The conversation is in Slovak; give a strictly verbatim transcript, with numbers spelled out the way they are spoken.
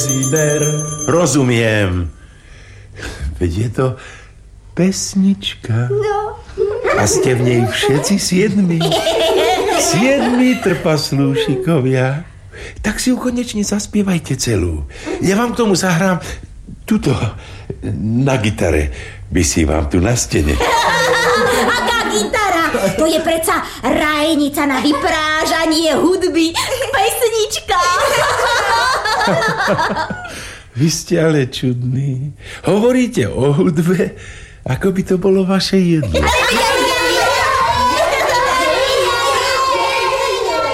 Rozumiem. Veď je to pesnička. No. A ste v nej všetci siedmi. Siedmi trpaslúšikovia. Tak si ju konečne zaspievajte celú. Ja vám k tomu zahrám tuto na gitare. Vysí vám tu na stene. Aká gitara? To je predsa rajnica na vyprážanie hudby. Pesnička. Vy ste ale čudní. Hovoríte o hudbe, ako by to bolo vaše jedlo.